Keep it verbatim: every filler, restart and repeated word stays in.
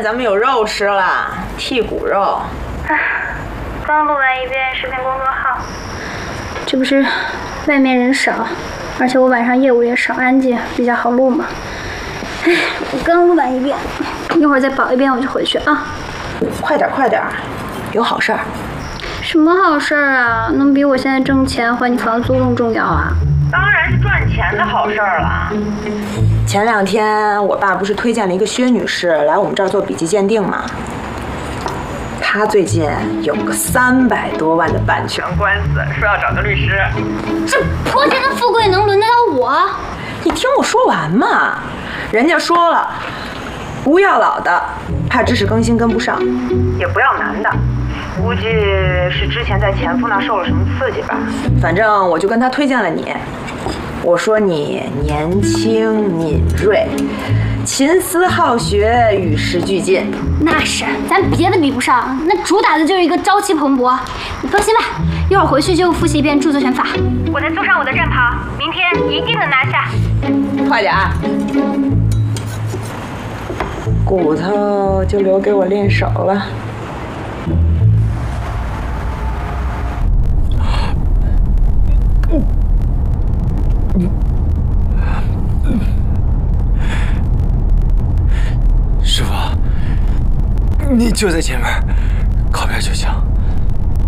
咱们有肉吃了，剔骨肉。 唉，刚录完一遍视频公众号。这不是外面人少，而且我晚上业务也少，安静，比较好录嘛。唉，我刚录完一遍，一会儿再保一遍我就回去啊。 快点快点，有好事儿。 什么好事儿啊？能比我现在挣钱还你房租更重要啊？ 当然是赚钱的好事儿了。前两天我爸不是推荐了一个薛女士来我们这儿做笔迹鉴定吗？她最近有个三百多万的版权官司，说要找个律师。 这泼天的富贵能轮得到我？ 你听我说完嘛，人家说了，不要老的，怕知识更新跟不上；也不要男的，估计是之前在前夫那受了什么刺激吧。反正我就跟他推荐了你。我说你年轻敏锐，勤思好学，与时俱进。 那是，咱别的比不上，那主打的就是一个朝气蓬勃。你放心吧，一会儿回去就复习一遍著作权法。我再坐上我的战袍，明天一定能拿下。 快点儿，骨头就留给我练手了。 师傅，你就在前面，靠边就行。